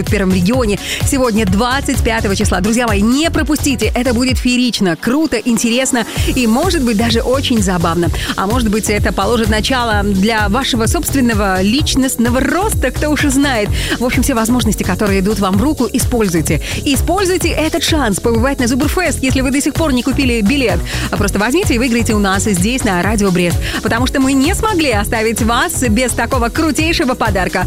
в первом регионе. Сегодня 25 числа. Друзья мои, не пропустите. Это будет феерично, круто, интересно и, может быть, даже очень забавно. А может быть, это положит начало для вашего собственного личностного роста, кто уж и знает. В общем, все возможности, которые идут вам в руку, используйте. Используйте этот шанс побывать на Зубрфест, если вы до сих пор не купили билет. Просто возьмите и выиграйте у нас здесь, на Радио Брест. Потому что мы не смогли оставить вас без такого крутейшего подарка.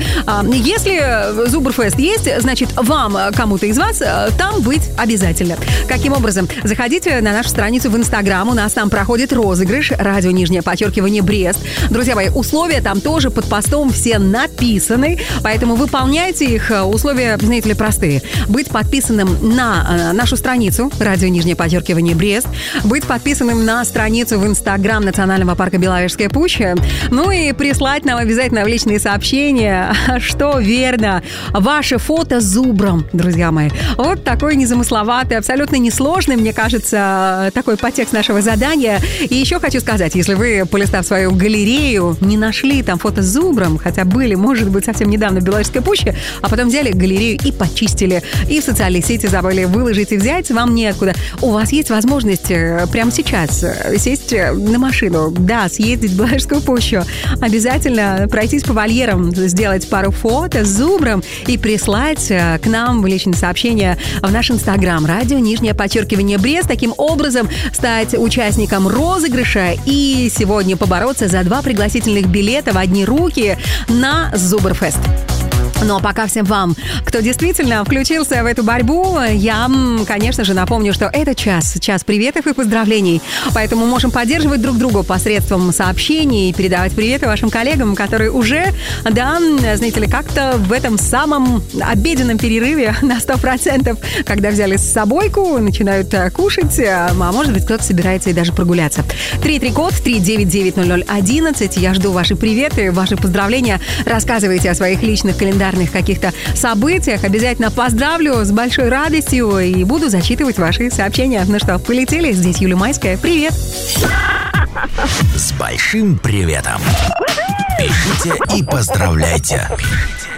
Если Зубрфест есть, значит, вам, кому-то из вас, там быть обязательно. Каким образом? Заходите на нашу страницу в Инстаграм. У нас там проходит розыгрыш. Радио _, Брест. Друзья мои, условия там тоже под постом все написаны. Поэтому выполняйте их. Условия, знаете ли, простые. Быть подписанным на нашу страницу Радио _, Брест. Быть подписанным на страницу в Инстаграм Национального парка Беловежская пуща. Ну и прислать нам обязательно в личные сообщения, что верно, ваше фото с зубром, друзья мои. Вот такой незамысловатый, абсолютно несложный, мне кажется, такой подтекст нашего задания. И еще хочу сказать, если вы, полистав свою галерею, не нашли там фото с зубром, хотя были, может быть, совсем недавно в Беловежской пуще, а потом взяли галерею и почистили, и в социальные сети забыли выложить и взять, вам неоткуда. У вас есть возможность прямо сейчас сесть на машину, да, съездить в Беловежскую пущу, обязательно пройтись по вольерам, сделать пару фото с зубром и прислать к нам в личные сообщения в наш Инстаграм Радио _, Брест. Таким образом стать участником розыгрыша и сегодня побороться за 2 пригласительных билета в одни руки на Зубрфест. Но пока всем вам, кто действительно включился в эту борьбу, я, конечно же, напомню, что это час приветов и поздравлений. Поэтому можем поддерживать друг друга посредством сообщений и передавать приветы вашим коллегам, которые уже, да, знаете ли, как-то в этом самом обеденном перерыве на 100%, когда взяли с собойку, начинают кушать, а может быть, кто-то собирается и даже прогуляться. 33-код, 399-0011. Я жду ваши приветы, ваши поздравления. Рассказывайте о своих личных календарных каких-то событиях. Обязательно поздравлю с большой радостью и буду зачитывать ваши сообщения. Ну что, полетели? Здесь Юля Майская. Привет! С большим приветом! Пишите и поздравляйте!